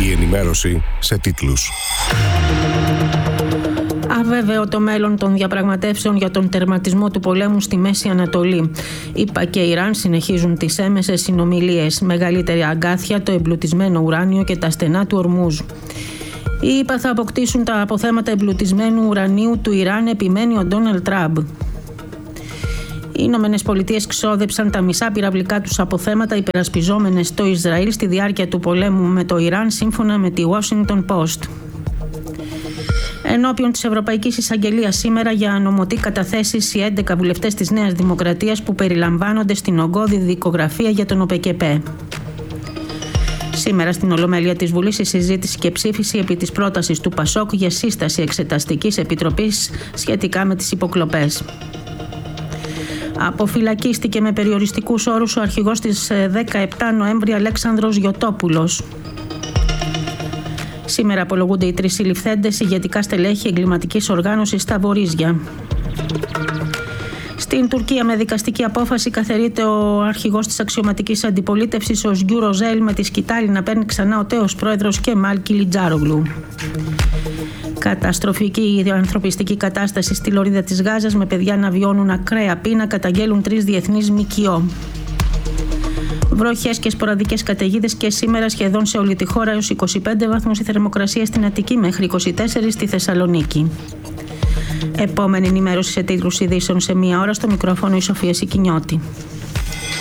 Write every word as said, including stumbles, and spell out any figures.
Η ενημέρωση σε τίτλους. Αβέβαιο το μέλλον των διαπραγματεύσεων για τον τερματισμό του πολέμου στη Μέση Ανατολή. ΗΠΑ και Ιράν συνεχίζουν τις έμεσες συνομιλίες. Μεγαλύτερη αγκάθια, το εμπλουτισμένο ουράνιο και τα στενά του Ορμούζ. Οι ΗΠΑ θα αποκτήσουν τα αποθέματα εμπλουτισμένου ουρανίου του Ιράν, επιμένει ο Ντόναλντ Τραμπ. Οι Ηνωμένες Πολιτείες ξόδεψαν τα μισά πυραυλικά τους αποθέματα υπερασπιζόμενες το Ισραήλ στη διάρκεια του πολέμου με το Ιράν, σύμφωνα με τη Washington Post. Ενώπιον της Ευρωπαϊκής Εισαγγελίας σήμερα για νομοτή καταθέσεις οι έντεκα βουλευτές της Νέας Δημοκρατίας που περιλαμβάνονται στην ογκώδη δικογραφία για τον ΟΠΕΚΕΠΕ. Σήμερα στην Ολομέλεια της Βουλής η συζήτηση και ψήφιση επί της πρότασης του ΠΑΣΟΚ για σύσταση εξεταστικής επιτροπής σχετικά με τις υποκλοπές. Αποφυλακίστηκε με περιοριστικούς όρους ο αρχηγός της δεκαεπτά Νοέμβρη Αλέξανδρος Γιωτόπουλος. Σήμερα απολογούνται οι τρεις συλληφθέντες ηγετικά στελέχη εγκληματικής οργάνωσης στα Βορίζια. Στην Τουρκία με δικαστική απόφαση καθερείται ο αρχηγός της αξιωματικής αντιπολίτευσης, ο Σγκιού Ροζέλ, με τη σκητάλη να παίρνει ξανά ο τέος πρόεδρος Κεμάλ Κιλιτζάρογλου. Καταστροφική ανθρωπιστική κατάσταση στη λωρίδα της Γάζας, με παιδιά να βιώνουν ακραία πείνα, καταγγέλουν τρεις διεθνείς ΜΚΟ. Βροχές και σποραδικές καταιγίδες και σήμερα σχεδόν σε όλη τη χώρα, έως είκοσι πέντε βαθμούς η θερμοκρασία στην Αττική, μέχρι είκοσι τέσσερα στη Θεσσαλονίκη. Επόμενη ενημέρωση σε τίτλους ειδήσεων σε μία ώρα, στο μικρόφωνο η Σοφία Σικινιώτη.